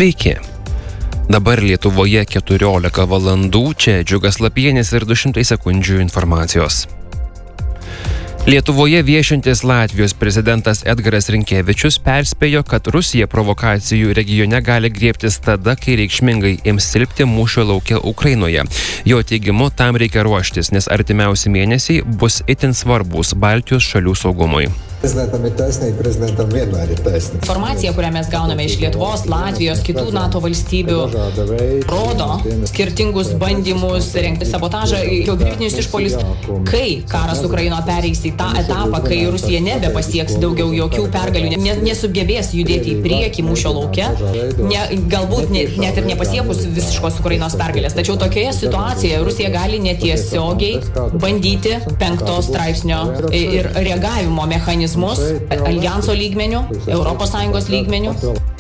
Sveiki. Dabar Lietuvoje 14 valandų, čia Džiugas Lapienis ir 200 sekundžių informacijos. Lietuvoje viešintis Latvijos prezidentas Edgaras Rinkevičius perspėjo, kad Rusija provokacijų regione gali griebtis tada, kai reikšmingai ims silpti mūšio lauke Ukrainoje. Jo teigimu, tam reikia ruoštis, nes artimiausi mėnesiai bus itin svarbus Baltijos šalių saugumui. Prezidentam ir taisnība, prezidentam vienmēr ir taisnība. Informacija, kurią mes gauname iš Lietuvos, Latvijos, kitų NATO valstybių, rodo skirtingus bandymus rengti sabotažą, hibridinius išpuolius. Kai karas Ukrainoje pereis į tą etapą, kai Rusija nebepasieks daugiau jokių pergalių, nesugebės judėti į priekį mūšio lauke, galbūt net ir nepasiekus visiškos Ukrainos pergalės. Tačiau tokioje situacijoje Rusija gali netiesiogiai bandyti 5 straipsnio ir reagavimo mechanizmus aljanso lygmenių, ES lygmenių.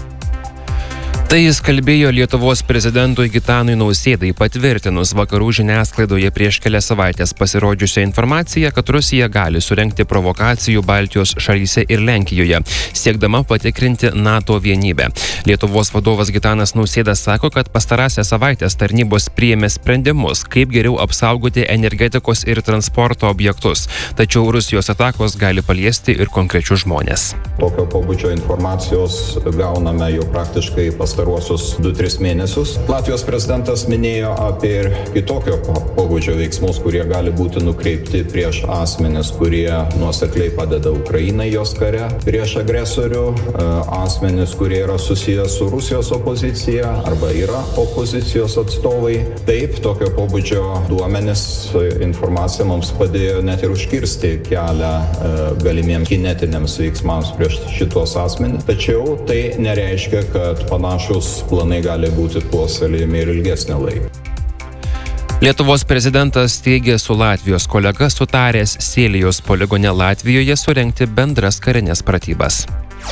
Tai jis kalbėjo Lietuvos prezidentui Gitanui Nausėdai, patvirtinus vakarų žiniasklaidoje prieš kelias savaitės pasirodžiusią informaciją, kad Rusija gali surengti provokacijų Baltijos šalyse ir Lenkijoje, siekdama patikrinti NATO vienybę. Lietuvos vadovas Gitanas Nausėda sako, kad pastarąsias savaitės tarnybos priėmė sprendimus, kaip geriau apsaugoti energetikos ir transporto objektus. Tačiau Rusijos atakos gali paliesti ir konkrečius žmonės. Tokio pobūdžio informacijos gauname jau praktiškai pastaruosius 2-3 mėnesius. Latvijos prezidentas minėjo apie ir kitokio pobūdžio veiksmus, kurie gali būti nukreipti prieš asmenis, kurie nuosekliai padeda Ukrainai jos kare, prieš agresorių, asmenis, kurie yra susijęs su Rusijos opozicija arba yra opozicijos atstovai. Taip, tokio pobūdžio duomenis informacija mums padėjo net ir užkirsti kelią galimiems kinetiniams veiksmams prieš šitos asmenis. Tačiau tai nereiškia, kad panašus planai gali būti puoselėjami ir ilgesnį laiką. Lietuvos prezidentas teigė su Latvijos kolega sutaręs Sėlijos poligone Latvijoje surengti bendras karinės pratybas.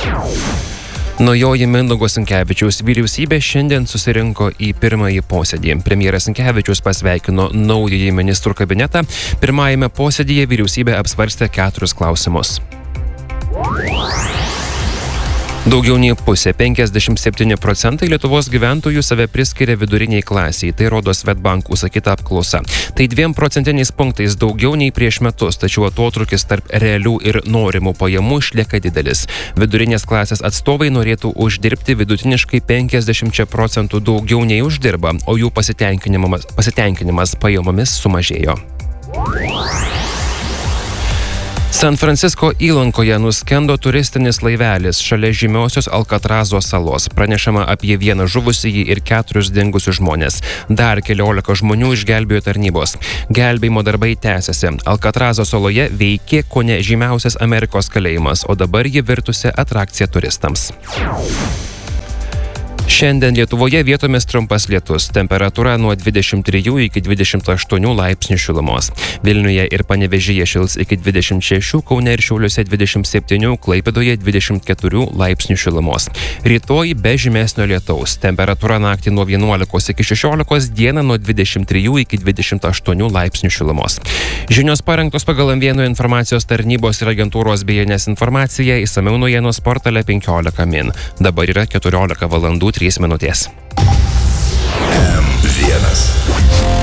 Naujoji Mindaugo Sinkevičiaus vyriausybė šiandien susirinko į pirmąjį posėdį. Premjeras Sinkevičius pasveikino naująjį ministrų kabinetą. Pirmajame posėdyje vyriausybė apsvarstė 4 klausimus. Daugiau nei pusė, 57% Lietuvos gyventojų save priskiria viduriniai klasiai, tai rodo Swedbank užsakyta apklausa. Tai 2 procentiniais punktais daugiau nei prieš metus, tačiau atotrūkis tarp realių ir norimų pajamų išlieka didelis. Vidurinės klasės atstovai norėtų uždirbti vidutiniškai 50% daugiau nei uždirba, o jų pasitenkinimas pajamomis sumažėjo. San Francisko įlankoje nuskendo turistinis laivelis šalia žymiosios Alkatrazo salos. Pranešama apie 1 žuvusįjį ir 4 dingusius žmonės. Dar 14 žmonių išgelbėjo tarnybos. Gelbėjimo darbai tęsiasi. Alkatrazo saloje veikė kone žymiausias Amerikos kalėjimas, o dabar ji virtusi atrakcija turistams. Šiandien Lietuvoje vietomis trumpas lietus, temperatūra nuo 23 iki 28 laipsnių šilumos. Vilniuje ir Panevėžyje šils iki 26, Kaune ir Šiauliuose 27, Klaipėdoje 24 laipsnių šilumos. Rytoj be žymesnio lietaus, temperatūra naktį nuo 11 iki 16, dieną nuo 23 iki 28 laipsnių šilumos. Žinios parengtos pagal M1 informacijos tarnybos ir agentūros BNS informaciją, išsamiau naujienos portale 15 min. Dabar yra 14 valandų 3 minutės. M1